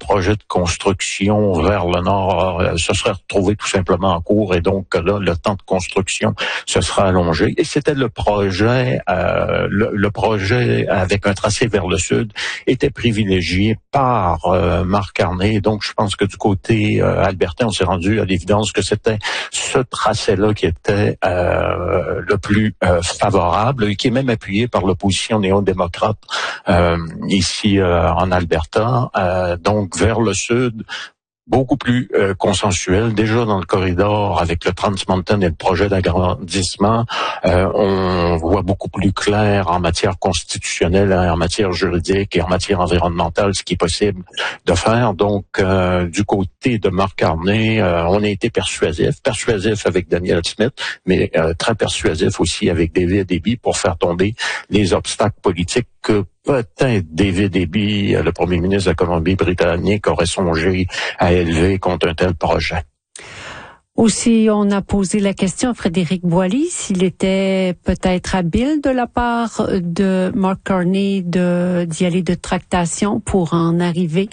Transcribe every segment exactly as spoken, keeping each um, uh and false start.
projet de construction vers le nord euh, se serait retrouvé tout simplement en cours et donc là, le temps de construction se sera allongé. Et c'était le projet, euh, le, le projet avec un tracé vers le sud était privilégié par euh, Marc Carney. Donc, je pense que du côté euh, albertain, on s'est rendu à l'évidence que c'était ce tracé-là qui était euh, le plus euh, favorable et qui est même appuyé par l'opposition néo-démocrate euh, ici euh, en Alberta. Euh, donc, vers le sud, beaucoup plus euh, consensuel. Déjà dans le corridor avec le Trans Mountain et le projet d'agrandissement, euh, on voit beaucoup plus clair en matière constitutionnelle, en matière juridique et en matière environnementale ce qui est possible de faire. Donc, euh, du côté de Marc Carney, euh, on a été persuasif, persuasif avec Danielle Smith, mais euh, très persuasif aussi avec David Eby pour faire tomber les obstacles politiques que peut-être David Eby, le premier ministre de la Colombie-Britannique, aurait songé à élever contre un tel projet. Aussi, on a posé la question à Frédéric Boily s'il était peut-être habile de la part de Mark Carney de, d'y aller de tractation pour en arriver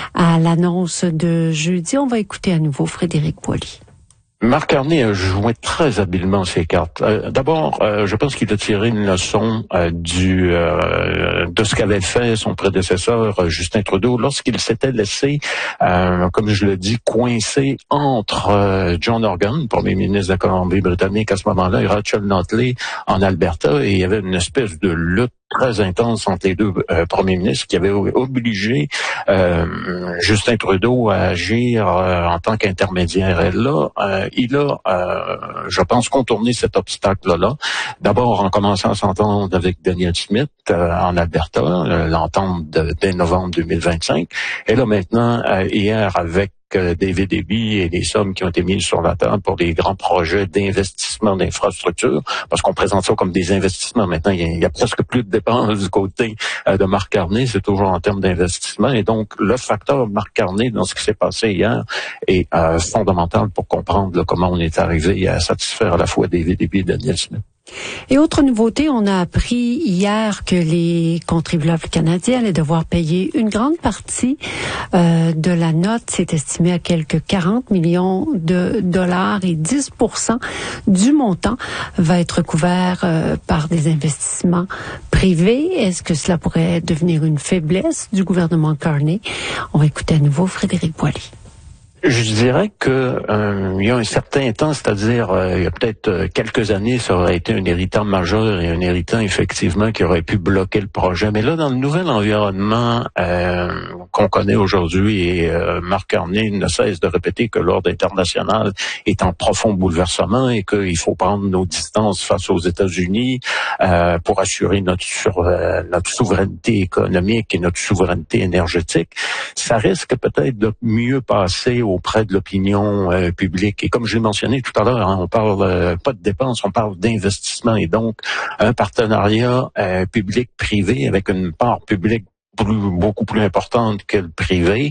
à l'annonce de jeudi. On va écouter à nouveau Frédéric Boily. Marc Carney a joué très habilement ses cartes. Euh, d'abord, euh, je pense qu'il a tiré une leçon euh, du euh, de ce qu'avait fait son prédécesseur euh, Justin Trudeau lorsqu'il s'était laissé, euh, comme je le dis, coincé entre euh, John Horgan, premier ministre de la Colombie-Britannique à ce moment-là, et Rachel Notley en Alberta, et il y avait une espèce de lutte très intense entre les deux euh, premiers ministres qui avaient obligé euh, Justin Trudeau à agir euh, en tant qu'intermédiaire. Et là, euh, il a, euh, je pense, contourné cet obstacle-là. D'abord en commençant à s'entendre avec Danielle Smith euh, en Alberta, euh, l'entente de, dès novembre deux mille vingt-cinq. Et là maintenant, euh, hier avec David Eby et les sommes qui ont été mises sur la table pour des grands projets d'investissement d'infrastructures, parce qu'on présente ça comme des investissements. Maintenant, il y a, il y a presque plus de dépenses du côté euh, de Marc Carney, c'est toujours en termes d'investissement. Et donc, le facteur Marc Carney dans ce qui s'est passé hier est euh, fondamental pour comprendre là, comment on est arrivé à satisfaire à la fois David Eby et Danielle Smith. Et autre nouveauté, on a appris hier que les contribuables canadiens allaient devoir payer une grande partie euh, de la note. C'est estimé à quelques quarante millions de dollars et dix pour cent du montant va être couvert euh, par des investissements privés. Est-ce que cela pourrait devenir une faiblesse du gouvernement Carney? On va écouter à nouveau Frédéric Boily. Je dirais que euh, il y a un certain temps, c'est-à-dire euh, il y a peut-être euh, quelques années, ça aurait été un irritant majeur et un irritant effectivement qui aurait pu bloquer le projet. Mais là, dans le nouvel environnement euh, qu'on connaît aujourd'hui, et euh, Marc Carney ne cesse de répéter que l'ordre international est en profond bouleversement et qu'il faut prendre nos distances face aux États-Unis euh, pour assurer notre, sur, euh, notre souveraineté économique et notre souveraineté énergétique. Ça risque peut-être de mieux passer auprès de l'opinion euh, publique. Et comme je l'ai mentionné tout à l'heure, hein, on parle euh, pas de dépenses, on parle d'investissement et donc un partenariat euh, public-privé avec une part publique plus, beaucoup plus importante que le privé.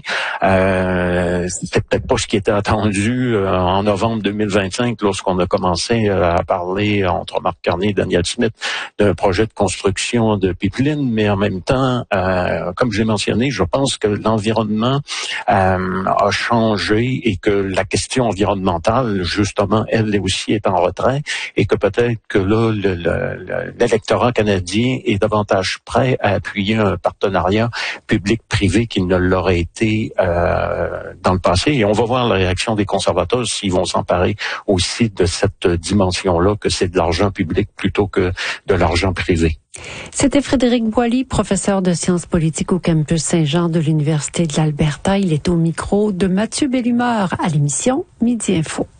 Euh, c'était peut-être pas ce qui était attendu euh, en novembre deux mille vingt-cinq lorsqu'on a commencé euh, à parler entre Marc Carney et Danielle Smith d'un projet de construction de pipeline, mais en même temps, euh, comme j'ai mentionné, je pense que l'environnement euh, a changé et que la question environnementale, justement, elle aussi est en retrait et que peut-être que là, le, le, l'électorat canadien est davantage prêt à appuyer un partenariat public-privé qui ne l'aurait été euh, dans le passé. Et on va voir la réaction des conservateurs s'ils vont s'emparer aussi de cette dimension-là, que c'est de l'argent public plutôt que de l'argent privé. C'était Frédéric Boily, professeur de sciences politiques au campus Saint-Jean de l'Université de l'Alberta. Il est au micro de Mathieu Bellumeur à l'émission Midi Info.